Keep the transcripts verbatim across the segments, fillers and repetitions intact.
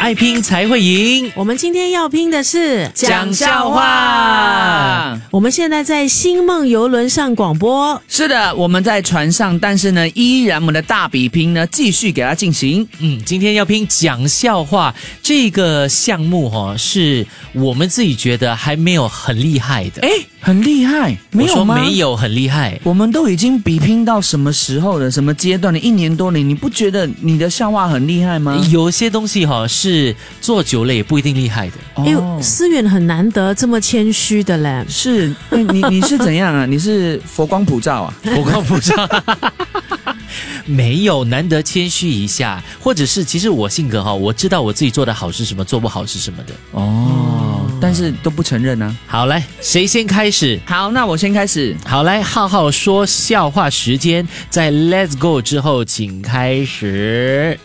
爱拼才会赢。 我们今天要拼的是讲笑话。 我们现在在星梦邮轮上广播。 是的，我们在船上，但是呢，依然我们的大比拼呢继续给它进行。 嗯，今天要拼讲笑话这个项目哦，是我们自己觉得还没有很厉害的。 哎，很厉害，没有吗？ 我说没有很厉害。 我们都已经比拼到什么时候了？什么阶段了？一年多了，你不觉得你的笑话很厉害吗？ 有些东西哈、哦、是做久了也不一定厉害的。 哎呦，思远很难得这么谦虚的嘞。 是，你你是怎样啊？你是佛光普照啊？ 佛光普照。没有，难得谦虚一下，或者是其实我性格哈，我知道我自己做的好是什么，做不好是什么的。 哦，但是都不承认啊。 好，来，谁先开始？ 好，那我先开始。 好，来，浩浩说笑话时间，在 Let's Go 之后，请开始。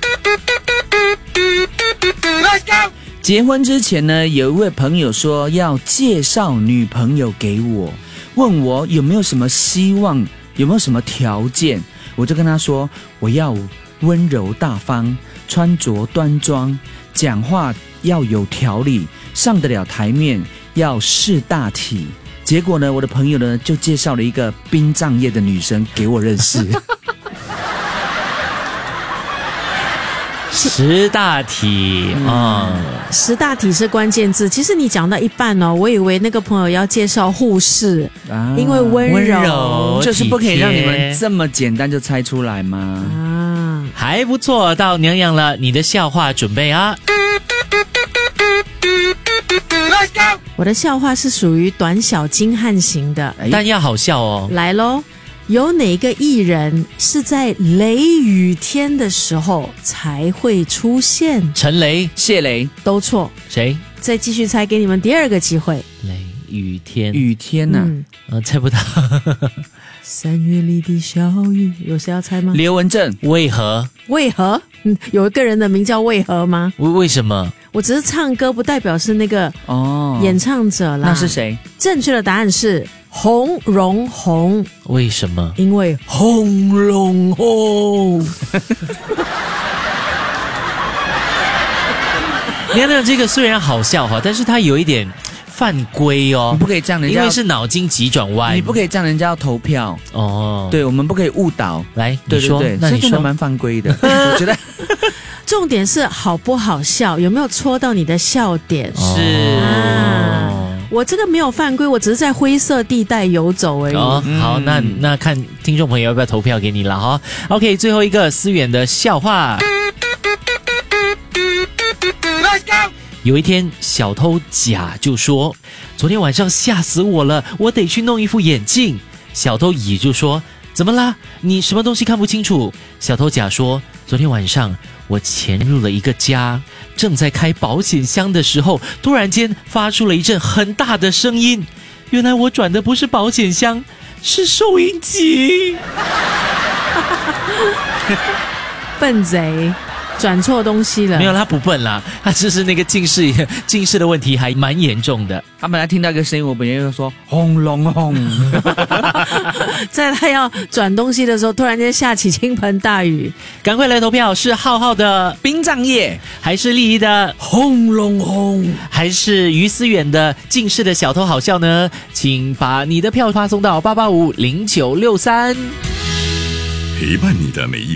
Let's go。结婚之前呢，有一位朋友说要介绍女朋友给我，问我有没有什么希望，有没有什么条件。我就跟他说，我要温柔大方，穿着端庄，讲话要有条理，上得了台面，要识大体。结果呢，我的朋友呢就介绍了一个殡葬业的女生给我认识。 识大体啊、嗯， 识大体是关键字。其实你讲到一半哦，我以为那个朋友要介绍护士，啊、因为温柔, 温柔就是不可以让你们这么简单就猜出来吗？ 啊， 还不错，到娘娘了，你的笑话准备啊。 我的笑话是属于短小精悍型的， 但要好笑哦。 来咯，有哪个艺人是在雷雨天的时候才会出现？ 陈雷、 谢雷都错。 谁？ 再继续猜，给你们第二个机会。 雷雨天， 雨天呐、啊， 嗯， 呃，猜不到。 三月里的小雨，有谁要猜吗？ 刘文正。 为何？ 为何？嗯，有一个人的名叫为何吗？ 为为什么？ 我只是唱歌，不代表是那个哦演唱者啦。 那是谁？ 正确的答案是洪荣宏。 为什么？ 因为轰隆轰。 娘娘这个虽然好笑哈，但是它有一点犯规哦， 你不可以这样人家， 因为是脑筋急转弯， 你不可以这样人家要投票哦。 对，我们不可以误导。 来， 对对对， 那你说， 真的蛮犯规的。我觉得重点是好不好笑，有没有戳到你的笑点？ 是啊，我这个没有犯规，我只是在灰色地带游走而已。 哦，好，那那看听众朋友要不要投票给你了哈。OK， 最后一个思远的笑话。有一天，小偷甲就说：“昨天晚上吓死我了，我得去弄一副眼镜。”小偷乙就说：“怎么啦？你什么东西看不清楚？”小偷甲说：“昨天晚上我潜入了一个家，正在开保险箱的时候，突然间发出了一阵很大的声音。原来我转的不是保险箱，是收音机。” 笨贼。转错东西了。 没有，他不笨啦，他就是那个近视近视的问题还蛮严重的。 他本来听到一个声音，我本来就说轰隆轰。 在他要转东西的时候，突然间下起倾盆大雨。 赶快来投票，是浩浩的殡葬业， 还是丽丽的轰隆轰， 还是于思远的近视的小偷好笑呢？请把你的票发送到八八五零九六三， 陪伴你的每一